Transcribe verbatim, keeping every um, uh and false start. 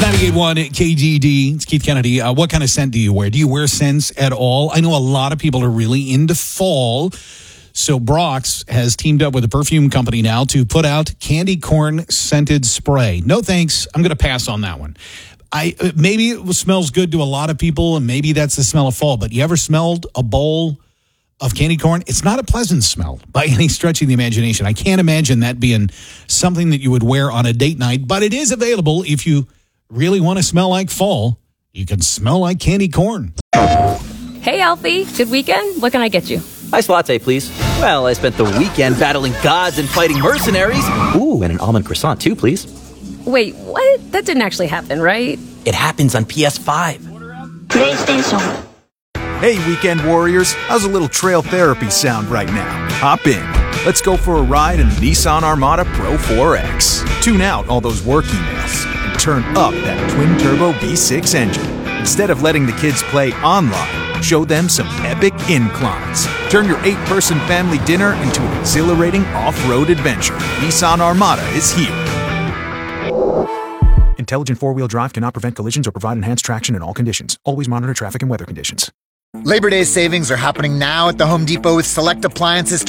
ninety-eight point one K G D. It's Keith Kennedy. Uh, what kind of scent do you wear? Do you wear scents at all? I know a lot of people are really into fall. So Brock's has teamed up with a perfume company now to put out candy corn scented spray. No thanks. I'm going to pass on that one. I maybe it smells good to a lot of people, and maybe that's the smell of fall. But you ever smelled a bowl of candy corn? It's not a pleasant smell by any stretch of the imagination. I can't imagine that being something that you would wear on a date night, but it is available if you really want to smell like fall. You can smell like candy corn. Hey, Alfie. Good weekend? What can I get you? Iced latte, please. Well, I spent the weekend battling gods and fighting mercenaries. Ooh, and an almond croissant, too, please. Wait, what? That didn't actually happen, right? It happens on P S five. PlayStation. Hey, weekend warriors. How's a little trail therapy sound right now? Hop in. Let's go for a ride in the Nissan Armada Pro four X. Tune out all those work emails and turn up that twin-turbo V six engine. Instead of letting the kids play online, show them some epic inclines. Turn your eight-person family dinner into an exhilarating off-road adventure. Nissan Armada is here. Intelligent four-wheel drive cannot prevent collisions or provide enhanced traction in all conditions. Always monitor traffic and weather conditions. Labor Day savings are happening now at the Home Depot with select appliances